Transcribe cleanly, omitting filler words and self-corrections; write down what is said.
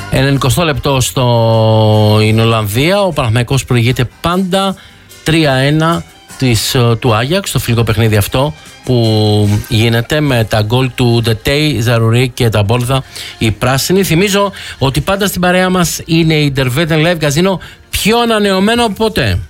90 λεπτό στην Ολλανδία. Ο Παναθηναϊκός προηγείται πάντα 3-1 του Άγιαξ, το φιλικό παιχνίδι αυτό που γίνεται με τα γκολ του Ντετέι, Ζαρουρί και τα Μπόλδα η πράσινη. Θυμίζω ότι πάντα στην παρέα μας είναι η Interveten Live Casino, πιο ανανεωμένο από ποτέ.